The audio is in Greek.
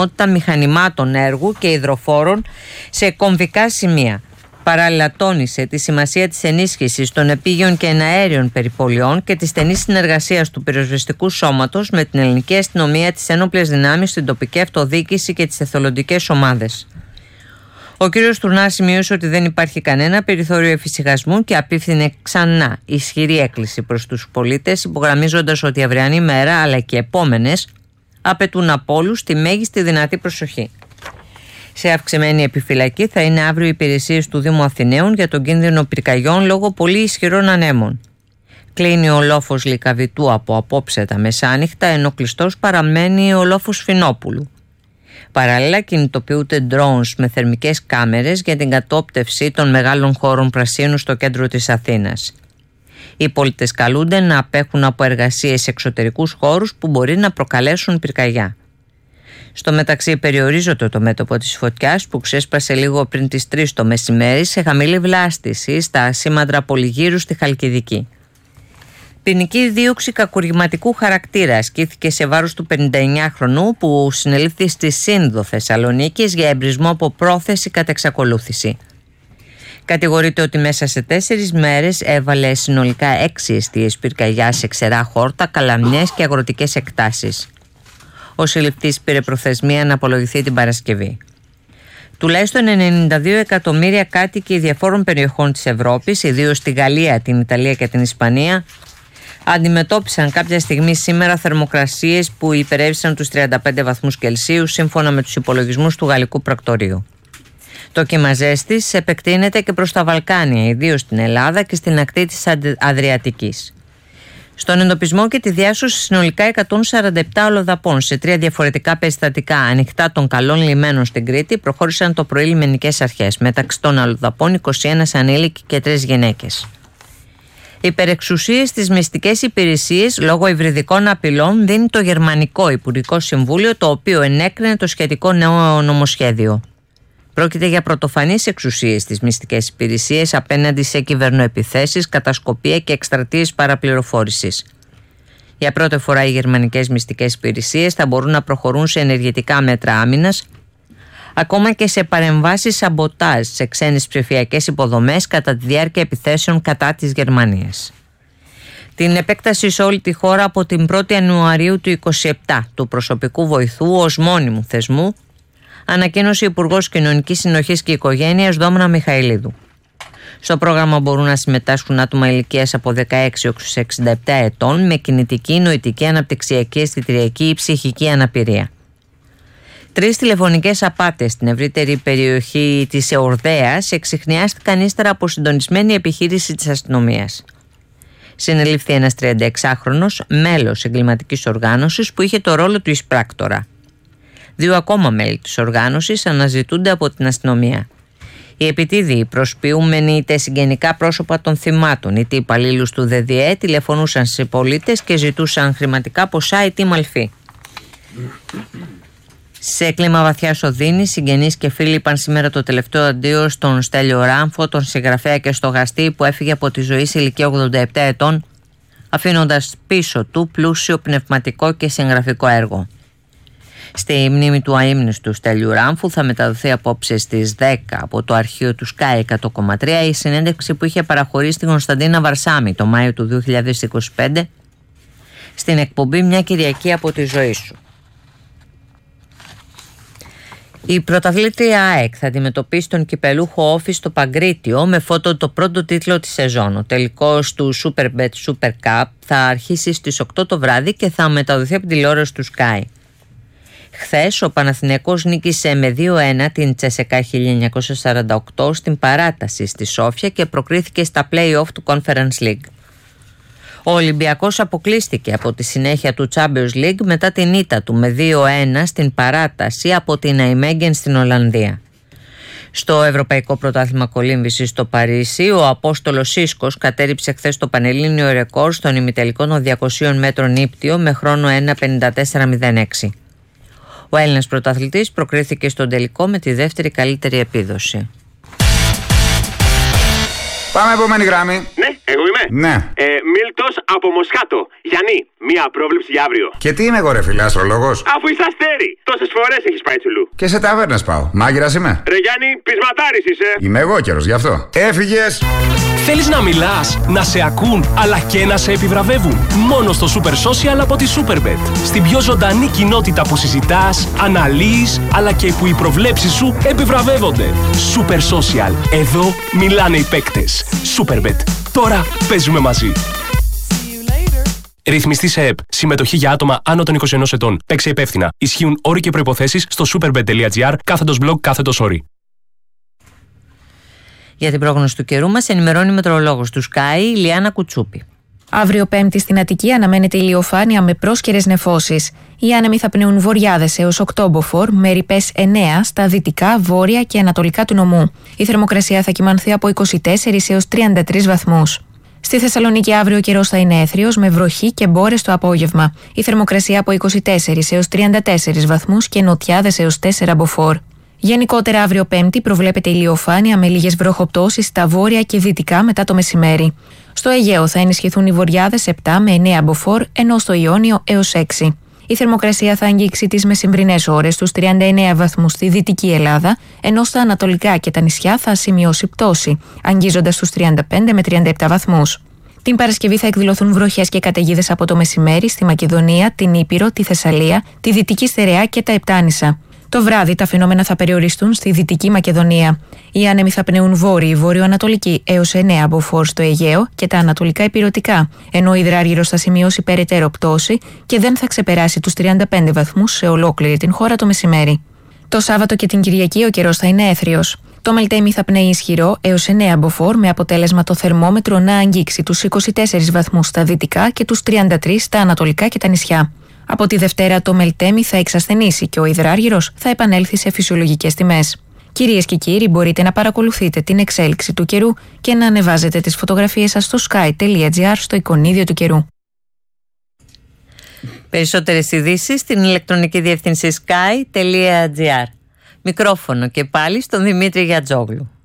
διαθεσιμότητα μηχανημάτων έργου και υδροφόρων σε κομβικά σημεία. Παράλληλα τόνισε τη σημασία της ενίσχυσης των επίγειων και εναέριων περιπολιών και της στενής συνεργασίας του πυροσβεστικού σώματος με την ελληνική αστυνομία, τις ένοπλες δυνάμεις, την τοπική αυτοδιοίκηση και τις εθελοντικές ομάδες. Ο κ. Τουρνάς σημείωσε ότι δεν υπάρχει κανένα περιθώριο εφησυχασμού και απίφθινε ξανά ισχυρή έκκληση προς τους πολίτες, υπογραμμίζοντας ότι η αυριανή μέρα αλλά και οι επόμενες απαιτούν από όλους τη μέγιστη δυνατή προσοχή. Σε αυξημένη επιφυλακή θα είναι αύριο οι υπηρεσίες του Δήμου Αθηναίων για τον κίνδυνο πυρκαγιών λόγω πολύ ισχυρών ανέμων. Κλείνει ο λόφος Λυκαβητού από απόψε τα μεσάνυχτα, ενώ κλειστός παραμένει ο λόφος Φινόπουλου. Παράλληλα κινητοποιούνται drones με θερμικές κάμερες για την κατόπτευση των μεγάλων χώρων πρασίνου στο κέντρο της Αθήνας. Οι πολίτες καλούνται να απέχουν από εργασίες σε εξωτερικούς χώρους που μπορεί να προκαλέσουν πυρκαγιά. Στο μεταξύ περιορίζεται το μέτωπο της φωτιάς που ξέσπασε λίγο πριν τις 3 το μεσημέρι σε χαμηλή βλάστηση στα Σήμαντρα Πολυγύρου στη Χαλκιδική. Ποινική δίωξη κακουργηματικού χαρακτήρα ασκήθηκε σε βάρος του 59χρονου που συνελήφθη στη Σύνδο Θεσσαλονίκης για εμπρισμό από πρόθεση κατά εξακολούθηση. Κατηγορείται ότι μέσα σε 4 μέρες έβαλε συνολικά 6 εστίες πυρκαγιά σε ξερά χόρτα, καλαμιές και αγροτικές εκτάσεις. Ο συλληπτής πήρε προθεσμία να απολογηθεί την Παρασκευή. Τουλάχιστον 92 εκατομμύρια κάτοικοι διαφόρων περιοχών της Ευρώπης, ιδίως στη Γαλλία, την Ιταλία και την Ισπανία, αντιμετώπισαν κάποια στιγμή σήμερα θερμοκρασίες που υπερέβησαν τους 35 βαθμούς Κελσίου σύμφωνα με τους υπολογισμούς του Γαλλικού Πρακτορείου. Το κύμα ζέστης επεκτείνεται και προς τα Βαλκάνια, ιδίως στην Ελλάδα και στην ακτή της Αδριατικής. Στον εντοπισμό και τη διάσωση συνολικά 147 αλλοδαπών σε 3 διαφορετικά περιστατικά ανοιχτά των καλών λιμένων στην Κρήτη προχώρησαν το πρωί λιμενικές αρχές. Μεταξύ των αλλοδαπών 21 ανήλικοι και 3 γυναίκες. Υπερεξουσίες στις μυστικές υπηρεσίες λόγω υβριδικών απειλών δίνει το Γερμανικό Υπουργικό Συμβούλιο, το οποίο ενέκρινε το σχετικό νέο νομοσχέδιο. Πρόκειται για πρωτοφανείς εξουσίες στις μυστικές υπηρεσίες απέναντι σε κυβερνοεπιθέσεις, κατασκοπία και εκστρατείες παραπληροφόρησης. Για πρώτη φορά οι γερμανικές μυστικές υπηρεσίες θα μπορούν να προχωρούν σε ενεργητικά μέτρα άμυνας, ακόμα και σε παρεμβάσεις σαμποτάζ σε ξένες ψηφιακές υποδομές κατά τη διάρκεια επιθέσεων κατά της Γερμανίας. Την επέκταση σε όλη τη χώρα από την 1η Ιανουαρίου του 2027 του προσωπικού βοηθού ως μόνιμου θεσμού ανακοίνωσε ο Υπουργός Κοινωνικής Συνοχής και Οικογένειας Δόμνα Μιχαηλίδου. Στο πρόγραμμα μπορούν να συμμετάσχουν άτομα ηλικίας από 16 έως 67 ετών με κινητική, νοητική, αναπτυξιακή, αισθητηριακή ή ψυχική αναπηρία. 3 τηλεφωνικές απάτες στην ευρύτερη περιοχή της Εορδαίας εξιχνιάστηκαν ύστερα από συντονισμένη επιχείρηση της αστυνομίας. Συνελήφθη ένας 36χρονος μέλος εγκληματικής οργάνωσης που είχε το ρόλο του εισπράκτορα. 2 ακόμα μέλη της οργάνωσης αναζητούνται από την αστυνομία. Οι επιτίδιοι, προσποιούμενοι είτε συγγενικά πρόσωπα των θυμάτων είτε υπαλλήλους του ΔΔΕ, τηλεφωνούσαν σε πολίτες και ζητούσαν χρηματικά ποσά είτε μαλφή. Σε κλίμα βαθιάς οδύνης, συγγενείς και φίλοι είπαν σήμερα το τελευταίο αντίο στον Στέλιο Ράμφο, τον συγγραφέα και στοχαστή που έφυγε από τη ζωή σε ηλικία 87 ετών, αφήνοντας πίσω του πλούσιο πνευματικό και συγγραφικό έργο. Στη μνήμη του αείμνηστου Στέλιου Ράμφου θα μεταδοθεί απόψε στις 10 από το αρχείο του Sky 100,3 η συνέντευξη που είχε παραχωρήσει στην Κωνσταντίνα Βαρσάμι το Μάιο του 2025 στην εκπομπή «Μια Κυριακή από τη ζωή σου». Η πρωταθλήτρια ΑΕΚ θα αντιμετωπίσει τον κυπελούχο Όφη στο Παγκρίτιο με φώτο το πρώτο τίτλο της σεζόν. Ο τελικός του Superbet Super Cup θα αρχίσει στις 8 το βράδυ και θα μεταδοθεί από την τηλεόραση του Sky. Χθες ο Παναθηναϊκός νίκησε με 2-1 την Τσέσεκα 1948 στην παράταση στη Σόφια και προκρίθηκε στα play-off του Conference League. Ο Ολυμπιακός αποκλείστηκε από τη συνέχεια του Champions League μετά την ήττα του με 2-1 στην παράταση από την Nijmegen στην Ολλανδία. Στο Ευρωπαϊκό Πρωτάθλημα Κολύμβησης στο Παρίσι, ο Απόστολος Σίσκος κατέριψε χθες το πανελλήνιο ρεκόρ στον ημιτελικό των 200 μέτρων ύπτιο με χρόνο 1.54.06. Ο Έλληνας πρωταθλητής προκρίθηκε στον τελικό με τη δεύτερη καλύτερη επίδοση. Πάμε επόμενη γραμμή. Ναι. Εγώ είμαι. Ναι. Μίλτος από Μοσχάτο. Γιάννη, μία πρόβλεψη για αύριο. Και τι είμαι εγώ, ρε φίλε, αστρολόγος? Αφού είσαι αστέρι, τόσες φορές έχεις πάει τσουλού. Και σε ταβέρνες πάω. Μάγειρας είμαι. Ρε Γιάννη, πεισματάρης είσαι. Είμαι εγώ καιρος γι' αυτό. Έφυγες. Θέλεις να μιλάς, να σε ακούν, αλλά και να σε επιβραβεύουν? Μόνο στο Super Social από τη Superbet. Στην πιο ζωντανή κοινότητα που συζητάς, αναλύεις, αλλά και που οι προβλέψεις σου επιβραβεύονται. Super Social. Εδώ μιλάνε οι παίκτες. Superbet. Τώρα παίζουμε μαζί. Ρυθμιστή σε ΕΠ. Συμμετοχή για άτομα άνω των 21 ετών. Παίξε υπεύθυνα. Ισχύουν όροι και προϋποθέσεις στο superbet.gr/blog/όροι. Για την πρόγνωση του καιρού μας ενημερώνει η μετεωρολόγος του Sky, η Λιάννα Κουτσούπη. Αύριο Πέμπτη στην Αττική αναμένεται ηλιοφάνεια με πρόσκαιρες νεφώσεις. Οι άνεμοι θα πνέουν βορειάδες έως 8 μποφόρ, με ρηπές 9 στα δυτικά, βόρεια και ανατολικά του νομού. Η θερμοκρασία θα κυμανθεί από 24 έως 33 βαθμούς. Στη Θεσσαλονίκη αύριο ο καιρός θα είναι έθριος με βροχή και μπόρες το απόγευμα. Η θερμοκρασία από 24 έως 34 βαθμούς και νοτιάδες έως 4 μποφόρ. Γενικότερα αύριο Πέμπτη προβλέπεται ηλιοφάνεια με λίγες βροχοπτώσεις στα βόρεια και δυτικά μετά το μεσημέρι. Στο Αιγαίο θα ενισχυθούν οι βορειάδες 7 με 9 μποφόρ, ενώ στο Ιόνιο έως 6. Η θερμοκρασία θα αγγίξει τις μεσημβρινές ώρες στους 39 βαθμούς στη Δυτική Ελλάδα, ενώ στα ανατολικά και τα νησιά θα σημειώσει πτώση, αγγίζοντας τους 35 με 37 βαθμούς. Την Παρασκευή θα εκδηλωθούν βροχές και καταιγίδες από το μεσημέρι στη Μακεδονία, την Ήπειρο, τη Θεσσαλία, τη Δυτική Στερεά και τα Επτάνησα. Το βράδυ τα φαινόμενα θα περιοριστούν στη Δυτική Μακεδονία. Οι άνεμοι θα πνέουν βόρειοι, βορειοανατολικοί έως 9 μποφόρ στο Αιγαίο και τα ανατολικά ηπειρωτικά, ενώ ο υδράργυρος θα σημειώσει περαιτέρω πτώση και δεν θα ξεπεράσει τους 35 βαθμούς σε ολόκληρη την χώρα το μεσημέρι. Το Σάββατο και την Κυριακή ο καιρός θα είναι έθριος. Το Μελτέμι θα πνέει ισχυρό έως 9 μποφόρ, με αποτέλεσμα το θερμόμετρο να αγγίξει τους 24 βαθμούς στα δυτικά και τους 33 στα ανατολικά και τα νησιά. Από τη Δευτέρα το Μελτέμι θα εξασθενήσει και ο υδράργυρος θα επανέλθει σε φυσιολογικές τιμές. Κυρίες και κύριοι, μπορείτε να παρακολουθείτε την εξέλιξη του καιρού και να ανεβάζετε τις φωτογραφίες σας στο sky.gr στο εικονίδιο του καιρού. Περισσότερες ειδήσεις στην ηλεκτρονική διεύθυνση sky.gr. Μικρόφωνο και πάλι στον Δημήτρη Γιατζόγλου.